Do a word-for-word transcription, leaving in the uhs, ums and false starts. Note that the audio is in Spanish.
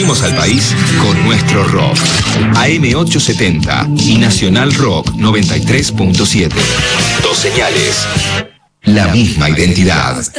Unimos al país con nuestro rock. A M ochocientos setenta y Nacional Rock noventa y tres punto siete. Dos señales. La misma identidad.